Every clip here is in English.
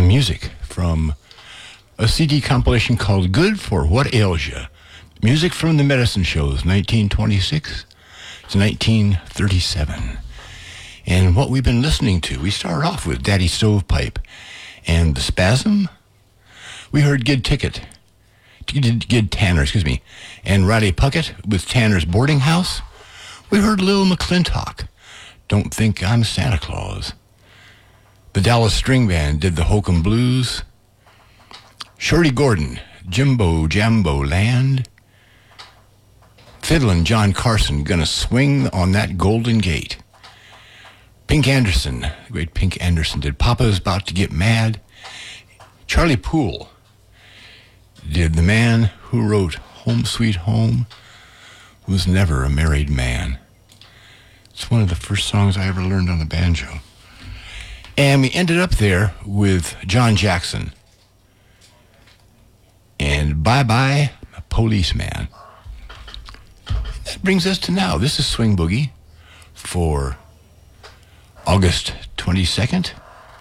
some music from a CD compilation called Good for What Ails Ya. Music from the Medicine Shows, 1926 to 1937. And what we've been listening to, we started off with Daddy Stovepipe and The Spasm. We heard Gid Tanner, and Riley Puckett with Tanner's Boarding House. We heard Lil McClintock, Don't Think I'm Santa Claus. The Dallas String Band did the Hokum Blues. Shorty Gordon, Jimbo Jambo Land. Fiddlin' John Carson, Gonna Swing on That Golden Gate. Pink Anderson, the great Pink Anderson, did Papa's About to Get Mad. Charlie Poole did The Man Who Wrote Home Sweet Home Was Never a Married Man. It's one of the first songs I ever learned on the banjo. And we ended up there with John Jackson and Bye Bye Policeman. That brings us to now. This is Swing Boogie for August 22nd.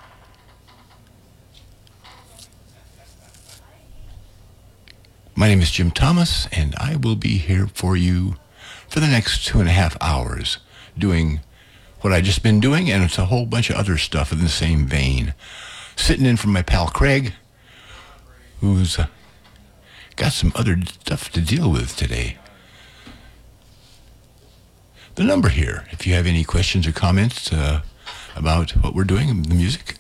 My name is Jim Thomas, and I will be here for you for the next 2.5 hours doing what I've just been doing, and it's a whole bunch of other stuff in the same vein. Sitting in for my pal Craig, who's got some other stuff to deal with today. The number here, if you have any questions or comments about what we're doing, the music,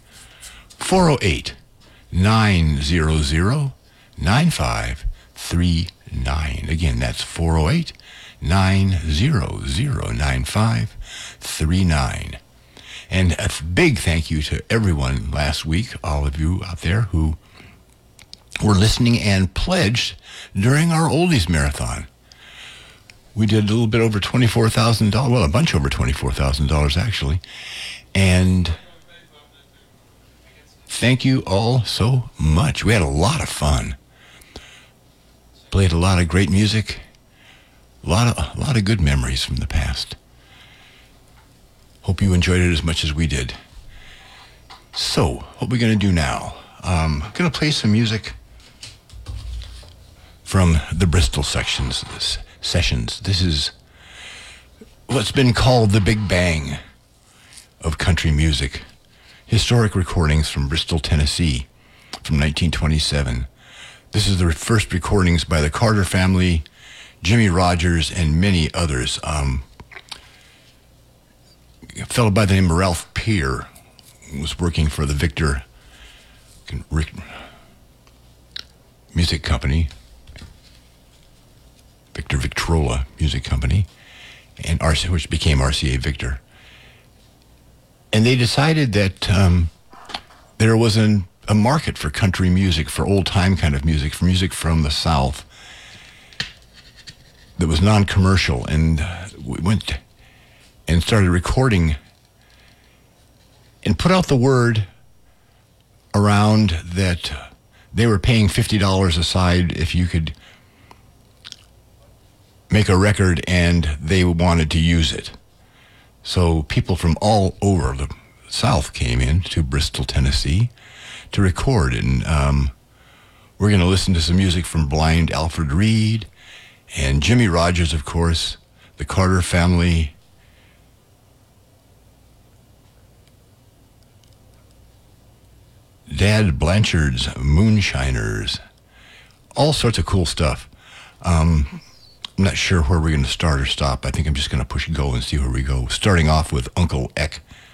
408-900-9539. Again, that's 408-900-9539. And a big thank you to everyone last week, all of you out there who were listening and pledged during our Oldies Marathon. We did a little bit over $24,000, well, a bunch over $24,000 actually. And thank you all so much. We had a lot of fun. Played a lot of great music. A lot of good memories from the past. Hope you enjoyed it as much as we did. So, what we're going to do now, I'm going to play some music from the Bristol sessions. This is what's been called the Big Bang of country music. Historic recordings from Bristol, Tennessee from 1927. This is the first recordings by the Carter family, Jimmy Rogers, and many others. A fellow by the name of Ralph Peer was working for the Victor Music Company, Victor Victrola Music Company, and which became RCA Victor. And they decided that there was a market for country music, for old-time kind of music, for music from the South that was non-commercial, and we went and started recording and put out the word around that they were paying $50 aside if you could make a record and they wanted to use it. So people from all over the South came in to Bristol, Tennessee to record. And we're going to listen to some music from Blind Alfred Reed and Jimmy Rogers, of course, the Carter family, Dad Blanchard's Moonshiners, all sorts of cool stuff. I'm not sure where we're going to start or stop. I think I'm just going to push go and see where we go. Starting off with Uncle Eck